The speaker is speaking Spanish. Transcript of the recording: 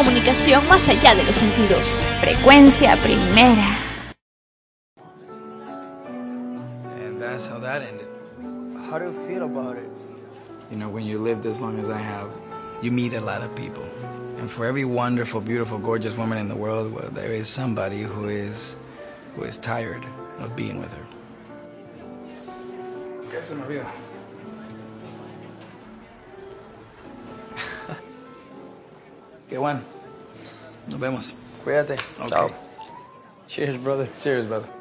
comunicación más allá de los sentidos. Frecuencia primera. And that's how that ended. How do you feel about it? You know, when you lived as long as I have, you meet a lot of people. And for every wonderful, beautiful, gorgeous woman in the world, well, there is somebody who is tired of being with her. ¿Qué se me olvidó? Qué bueno. Nos vemos. Cuídate. Okay. Chao. Cheers, brother. Cheers, brother.